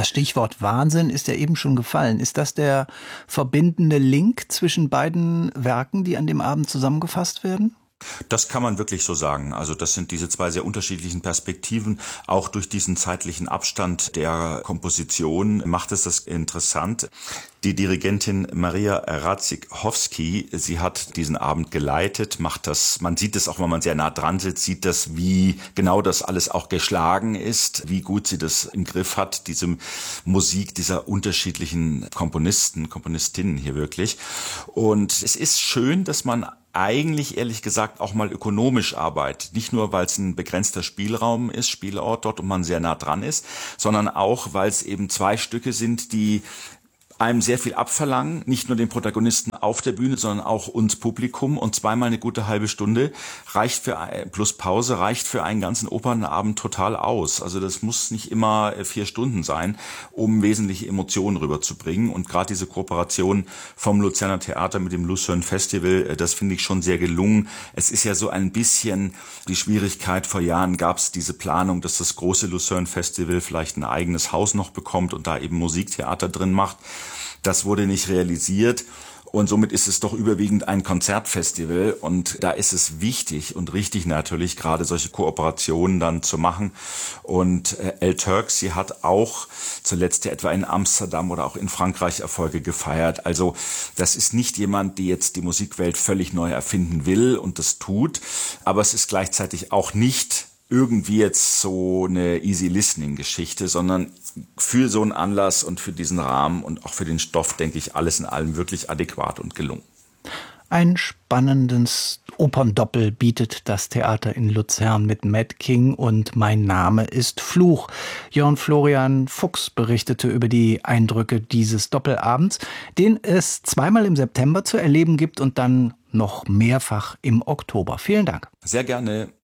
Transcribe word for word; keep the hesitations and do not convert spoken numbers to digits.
Das Stichwort Wahnsinn ist ja eben schon gefallen. Ist das der verbindende Link zwischen beiden Werken, die an dem Abend zusammengefasst werden? Das kann man wirklich so sagen. Also das sind diese zwei sehr unterschiedlichen Perspektiven. Auch durch diesen zeitlichen Abstand der Komposition macht es das interessant. Die Dirigentin Maria Radzikowski, sie hat diesen Abend geleitet, macht das, man sieht es auch, wenn man sehr nah dran sitzt, sieht das, wie genau das alles auch geschlagen ist, wie gut sie das im Griff hat, diese Musik dieser unterschiedlichen Komponisten, Komponistinnen hier wirklich. Und es ist schön, dass man eigentlich, ehrlich gesagt, auch mal ökonomisch arbeitet. Nicht nur, weil es ein begrenzter Spielraum ist, Spielort dort und man sehr nah dran ist, sondern auch, weil es eben zwei Stücke sind, die einem sehr viel abverlangen, nicht nur den Protagonisten auf der Bühne, sondern auch uns Publikum, und zweimal eine gute halbe Stunde reicht für plus Pause reicht für einen ganzen Opernabend total aus. Also das muss nicht immer vier Stunden sein, um wesentliche Emotionen rüberzubringen, und gerade diese Kooperation vom Luzerner Theater mit dem Lucerne Festival, das finde ich schon sehr gelungen. Es ist ja so ein bisschen die Schwierigkeit, vor Jahren gab es diese Planung, dass das große Lucerne Festival vielleicht ein eigenes Haus noch bekommt und da eben Musiktheater drin macht. Das wurde nicht realisiert, und somit ist es doch überwiegend ein Konzertfestival, und da ist es wichtig und richtig natürlich, gerade solche Kooperationen dann zu machen. Und äh, El Turk, sie hat auch zuletzt ja etwa in Amsterdam oder auch in Frankreich Erfolge gefeiert. Also das ist nicht jemand, der jetzt die Musikwelt völlig neu erfinden will und das tut, aber es ist gleichzeitig auch nicht irgendwie jetzt so eine Easy-Listening-Geschichte, sondern für so einen Anlass und für diesen Rahmen und auch für den Stoff, denke ich, alles in allem wirklich adäquat und gelungen. Ein spannendes Operndoppel bietet das Theater in Luzern mit Mad King und Mein Name ist Fluch. Jörn Florian Fuchs berichtete über die Eindrücke dieses Doppelabends, den es zweimal im September zu erleben gibt und dann noch mehrfach im Oktober. Vielen Dank. Sehr gerne.